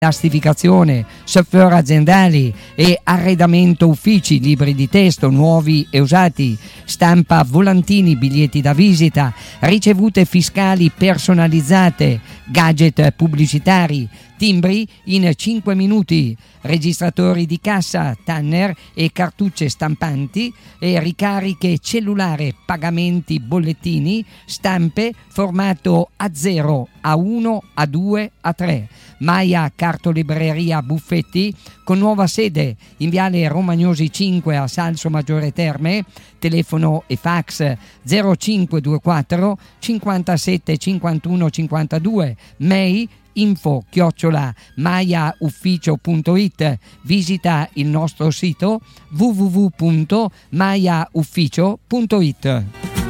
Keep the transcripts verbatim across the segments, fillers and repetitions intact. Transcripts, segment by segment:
plastificazione, software aziendali e arredamento uffici, libri di testo nuovi e usati, stampa volantini, biglietti da visita, ricevute fiscali personalizzate, gadget pubblicitari, timbri in cinque minuti, registratori di cassa, tanner e cartucce stampanti e ricariche cellulare, pagamenti, bollettini, stampe, formato A zero, A uno, A due, A tre. Maia Cartolibreria Buffetti con nuova sede in Viale Romagnosi cinque a Salso Maggiore Terme, telefono e fax zero cinque due quattro cinquantasette cinquantuno cinquantadue, mail info chiocciola maiaufficio punto it, visita il nostro sito w w w punto maiaufficio punto it.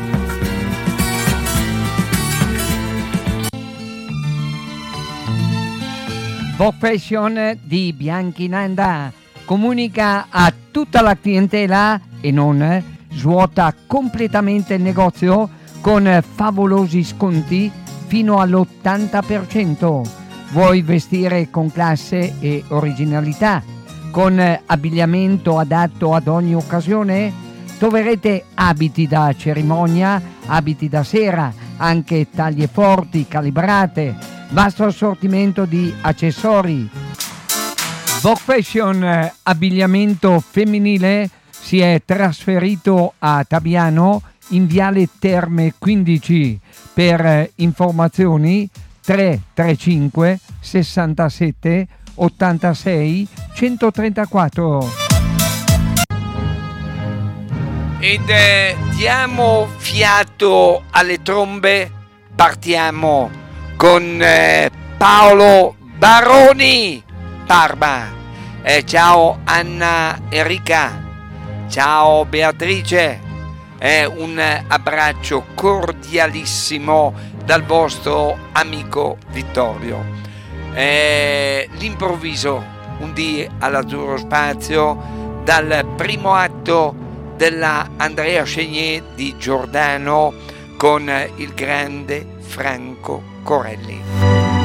Vogue Fashion di Bianchinanda comunica a tutta la clientela e non svuota completamente il negozio con favolosi sconti fino all'ottanta per cento. Vuoi vestire con classe e originalità, con abbigliamento adatto ad ogni occasione? Troverete abiti da cerimonia, abiti da sera, anche taglie forti, calibrate, vasto assortimento di accessori. Vogue Fashion abbigliamento femminile si è trasferito a Tabiano in Viale Terme quindici. Per informazioni tre tre cinque sessantasette ottantasei centotrentaquattro. Ed eh, diamo fiato alle trombe, partiamo con eh, Paolo Baroni, Parma. Eh, ciao Anna Enrica, ciao Beatrice. Eh, un abbraccio cordialissimo dal vostro amico Vittorio. Eh, l'improvviso, un dì all'Azzurro Spazio, dal primo atto della Andrea Chenier di Giordano con il grande Franco Corelli.